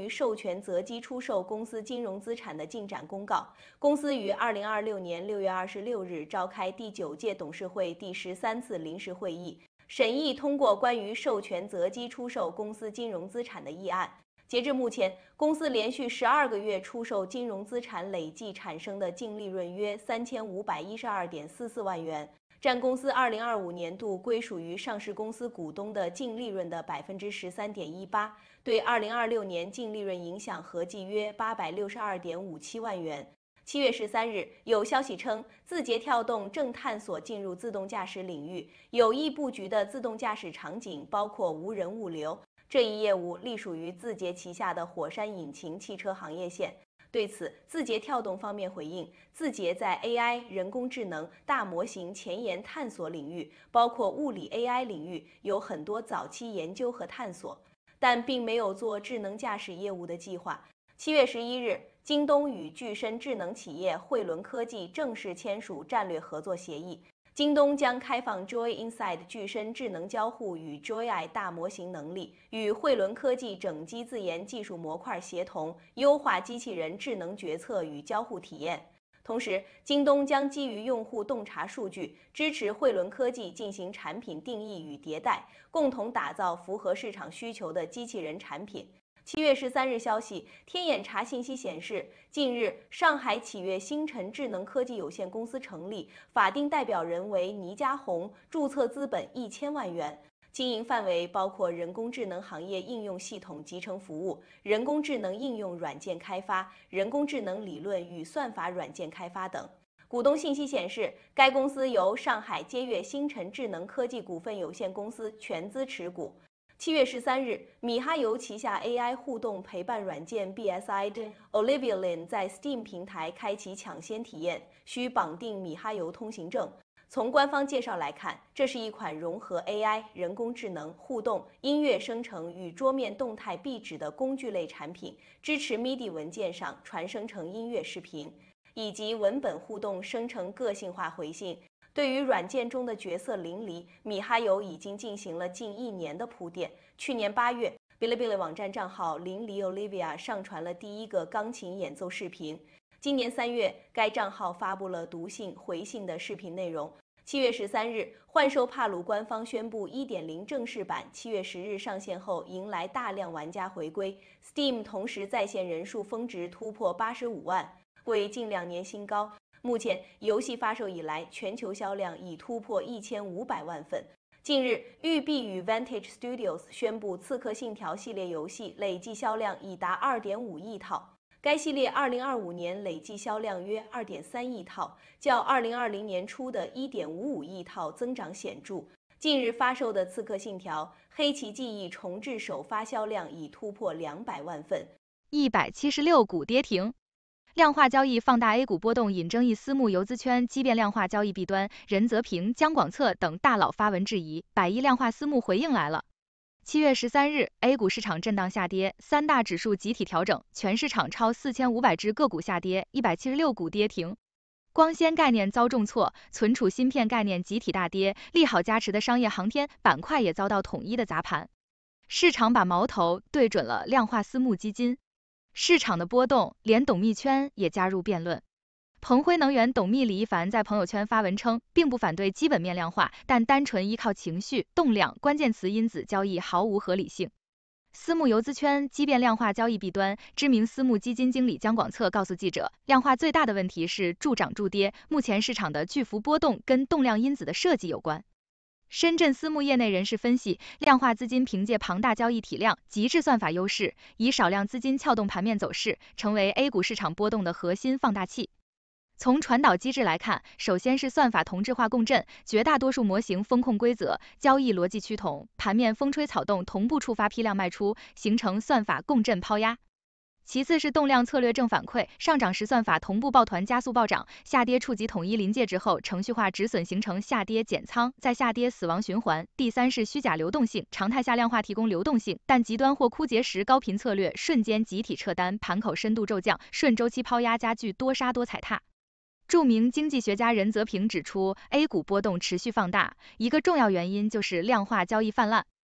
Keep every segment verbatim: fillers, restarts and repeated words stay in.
于授权择机出售公司金融资产的进展公告。公司于二零二六年六月二十六日召开第九届董事会第十三次临时会议，审议通过关于授权择机出售公司金融资产的议案。截至目前，公司连续十二个月出售金融资产累计产生的净利润约三千五百一十二点四四万元，占公司二零二五年度归属于上市公司股东的净利润的百分之十三点一八，对二零二六年净利润影响合计约八百六十二点五七万元。七月十三日，有消息称，字节跳动正探索进入自动驾驶领域，有意布局的自动驾驶场景包括无人物流。这一业务隶属于字节旗下的火山引擎汽车行业线。对此，字节跳动方面回应，字节在 A I、人工智能、大模型前沿探索领域，包括物理 A I 领域，有很多早期研究和探索，但并没有做智能驾驶业务的计划。七月十一日，京东与具身智能企业汇伦科技正式签署战略合作协议。京东将开放 Joy Inside 具身智能交互与 Joy 大模型能力，与汇伦科技整机自研技术模块协同，优化机器人智能决策与交互体验。同时，京东将基于用户洞察数据，支持汇伦科技进行产品定义与迭代，共同打造符合市场需求的机器人产品。七月十三日消息，天眼查信息显示，近日上海启悦星辰智能科技有限公司成立，法定代表人为倪家红，注册资本一千万元，经营范围包括人工智能行业应用系统集成服务、人工智能应用软件开发、人工智能理论与算法软件开发等。股东信息显示，该公司由上海接悦星辰智能科技股份有限公司全资持股。七月十三日，米哈游旗下 A I 互动陪伴软件 B S I 的 Olivia Lin 在 Steam 平台开启抢先体验，需绑定米哈游通行证。从官方介绍来看，这是一款融合 A I、人工智能、互动、音乐生成与桌面动态壁纸的工具类产品，支持 M I D I 文件上传生成音乐视频，以及文本互动生成个性化回信。对于软件中的角色淋漓，米哈游已经进行了近一年的铺垫。去年八月，哔哩哔哩网站账号淋漓 Olivia 上传了第一个钢琴演奏视频。今年三月，该账号发布了读信、回信的视频内容。七月十三日，幻兽帕鲁官方宣布 一点零 正式版七月十日上线后，迎来大量玩家回归。Steam 同时在线人数峰值突破八十五万，为近两年新高。目前，游戏发售以来，全球销量已突破一千五百万份。近日，育碧与 Vantage Studios 宣布《刺客信条》系列游戏累计销量已达 二点五亿套。该系列二零二五年累计销量约 二点三亿套，较二零二零年初的 一点五五亿套增长显著。近日发售的《刺客信条：黑旗记忆》重置首发销量已突破两百万份。 一百七十六股跌停。量化交易放大 A 股波动引争议，私募游资圈激变量化交易弊端，任泽平、姜广策等大佬发文质疑，百亿量化私募回应来了。七月十三日 ，A 股市场震荡下跌，三大指数集体调整，全市场超四千五百只个股下跌，一百七十六股跌停。光纤概念遭重挫，存储芯片概念集体大跌，利好加持的商业航天板块也遭到统一的砸盘。市场把矛头对准了量化私募基金。市场的波动，连董秘圈也加入辩论。鹏辉能源董秘李一凡在朋友圈发文称，并不反对基本面量化，但单纯依靠情绪、动量、关键词因子交易毫无合理性。私募游资圈激变量化交易弊端，知名私募基金经理姜广策告诉记者，量化最大的问题是助涨助跌，目前市场的巨幅波动跟动量因子的设计有关。深圳私募业内人士分析，量化资金凭借庞大交易体量、极致算法优势，以少量资金撬动盘面走势，成为 A 股市场波动的核心放大器。从传导机制来看，首先是算法同质化共振，绝大多数模型风控规则、交易逻辑趋同，盘面风吹草动同步触发批量卖出，形成算法共振抛压。其次是动量策略正反馈，上涨时算法同步抱团加速暴涨，下跌触及统一临界值后，程序化止损形成下跌减仓，再下跌死亡循环。第三是虚假流动性，常态下量化提供流动性，但极端或枯竭时高频策略瞬间集体撤单，盘口深度骤降，顺周期抛压加剧多杀多踩踏。著名经济学家任泽平指出 ，A 股波动持续放大，一个重要原因就是量化交易泛滥。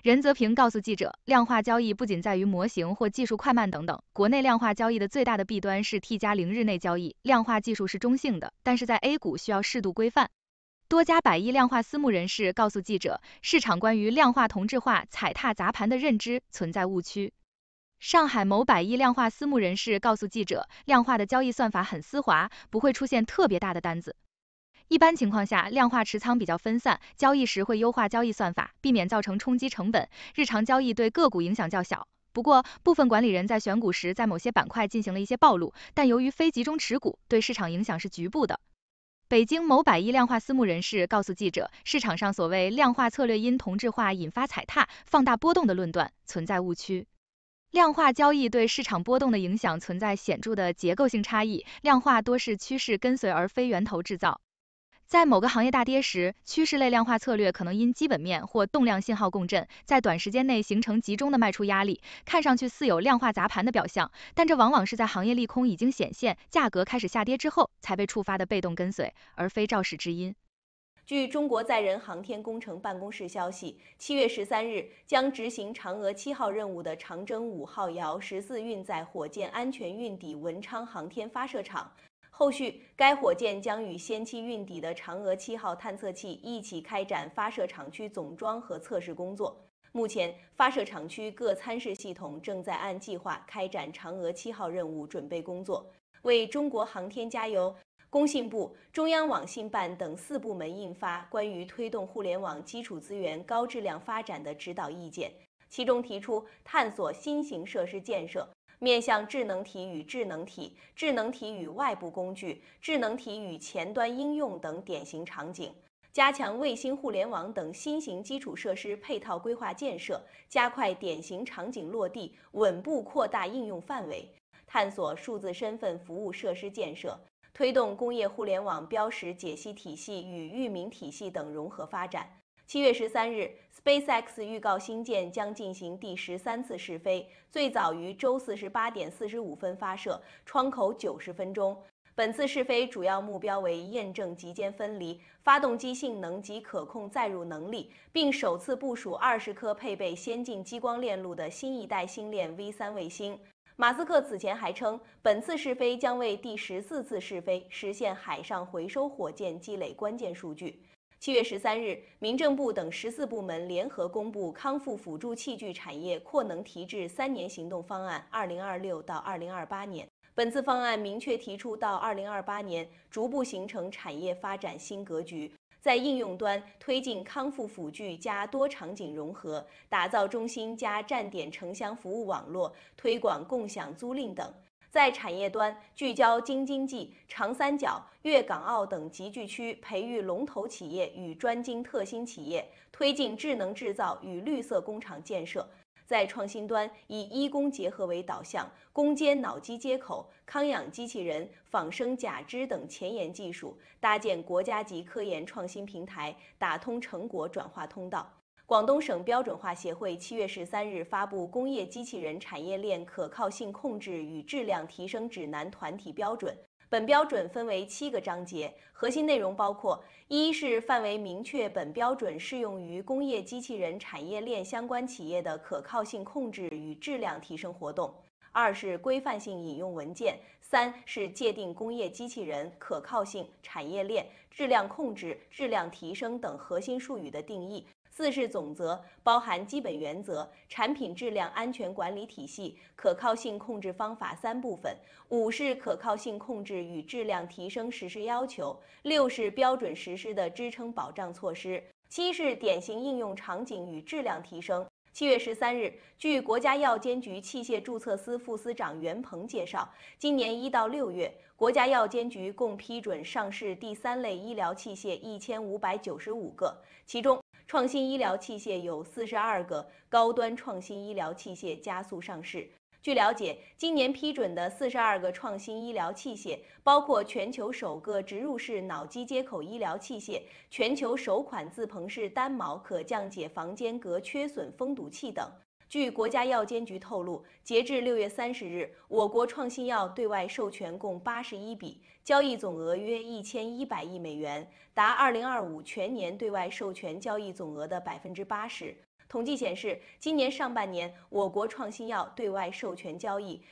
任泽平告诉记者，量化交易不仅在于模型或技术快慢等等，国内量化交易的最大的弊端是 T 加零日内交易，量化技术是中性的，但是在 A 股需要适度规范。多家百亿量化私募人士告诉记者，市场关于量化同质化踩踏砸盘的认知存在误区。上海某百亿量化私募人士告诉记者，量化的交易算法很丝滑，不会出现特别大的单子。一般情况下，量化持仓比较分散，交易时会优化交易算法，避免造成冲击成本，日常交易对个股影响较小。不过，部分管理人在选股时在某些板块进行了一些暴露，但由于非集中持股，对市场影响是局部的。北京某百亿量化私募人士告诉记者，市场上所谓量化策略因同质化引发踩踏、放大波动的论断存在误区。量化交易对市场波动的影响存在显著的结构性差异，量化多是趋势跟随而非源头制造。在某个行业大跌时，趋势类量化策略可能因基本面或动量信号共振，在短时间内形成集中的卖出压力，看上去似有量化砸盘的表象，但这往往是在行业利空已经显现，价格开始下跌之后才被触发的被动跟随，而非肇始之因。 据中国载人航天工程办公室消息，七月十三日将执行嫦娥七号任务的长征五号遥十四运载火箭安全运抵文昌航天发射场。后续，该火箭将与先期运抵的嫦娥七号探测器一起开展发射场区总装和测试工作。目前，发射场区各参试系统正在按计划开展嫦娥七号任务准备工作。为中国航天加油，工信部、中央网信办等四部门印发关于推动互联网基础资源高质量发展的指导意见，其中提出探索新型设施建设，面向智能体与智能体、智能体与外部工具、智能体与前端应用等典型场景，加强卫星互联网等新型基础设施配套规划建设，加快典型场景落地，稳步扩大应用范围，探索数字身份服务设施建设，推动工业互联网标识解析体系与域名体系等融合发展。七月十三日 ，SpaceX 预告星舰将进行第十三次试飞，最早于周四十八点四十五分发射，窗口九十分钟。本次试飞主要目标为验证极间分离、发动机性能及可控载入能力，并首次部署二十颗配备先进激光链路的新一代星链 V 三卫星。马斯克此前还称，本次试飞将为第十四次试飞实现海上回收火箭积累关键数据。七月十三日，民政部等十四部门联合公布康复辅助器具产业扩能提质三年行动方案（二零二六到二零二八年）。本次方案明确提出，到二零二八年逐步形成产业发展新格局，在应用端推进康复辅具加多场景融合，打造中心加站点城乡服务网络，推广共享租赁等。在产业端，聚焦京津冀、长三角、粤港澳等集聚区，培育龙头企业与专精特新企业，推进智能制造与绿色工厂建设。在创新端，以医工结合为导向，攻坚脑机接口、康养机器人、仿生假肢等前沿技术，搭建国家级科研创新平台，打通成果转化通道。广东省标准化协会七月十三日发布《工业机器人产业链可靠性控制与质量提升指南》团体标准。本标准分为七个章节，核心内容包括：一是范围明确本标准适用于工业机器人产业链相关企业的可靠性控制与质量提升活动；二是规范性引用文件；三是界定工业机器人、可靠性、产业链、质量控制、质量提升等核心术语的定义；四是总则，包含基本原则、产品质量安全管理体系、可靠性控制方法三部分；五是可靠性控制与质量提升实施要求；六是标准实施的支撑保障措施；七是典型应用场景与质量提升。七月十三日，据国家药监局器械注册司副司长袁鹏介绍，今年一到六月，国家药监局共批准上市第三类医疗器械一千五百九十五个，其中创新医疗器械有四十二个，高端创新医疗器械加速上市。据了解，今年批准的四十二个创新医疗器械，包括全球首个植入式脑机接口医疗器械、全球首款自膨式单锚可降解房间隔缺损封堵器等。据国家药监局透露，截至六月三十日，我国创新药对外授权共八十一笔，交易总额约一千一百亿美元，达二零二五全年对外授权交易总额的百分之八十。 统计显示，今年上半年我国创新药对外授权交易